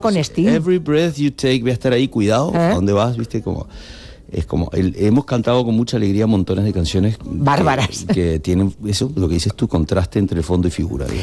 con Sting. Every breath you take, voy a estar ahí, cuidado, ¿a dónde vas? ¿Viste? Hemos cantado con mucha alegría montones de canciones bárbaras que tienen eso, lo que dices tú, contraste entre fondo y figura, ¿viste?